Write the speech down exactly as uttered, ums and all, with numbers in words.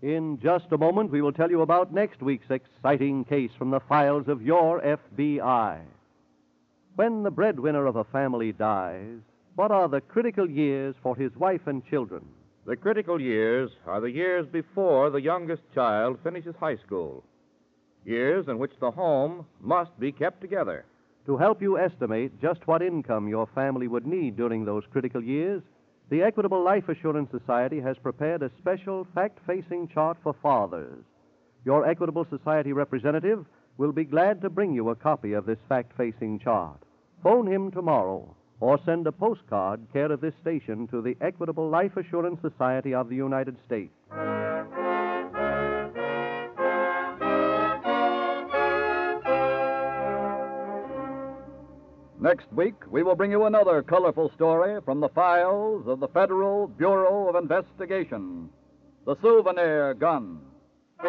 In just a moment, we will tell you about next week's exciting case from the files of your F B I. When the breadwinner of a family dies, what are the critical years for his wife and children? The critical years are the years before the youngest child finishes high school, years in which the home must be kept together. To help you estimate just what income your family would need during those critical years, the Equitable Life Assurance Society has prepared a special fact-facing chart for fathers. Your Equitable Society representative will be glad to bring you a copy of this fact-facing chart. Phone him tomorrow or send a postcard care of this station to the Equitable Life Assurance Society of the United States. Next week, we will bring you another colorful story from the files of the Federal Bureau of Investigation, The Souvenir Gun.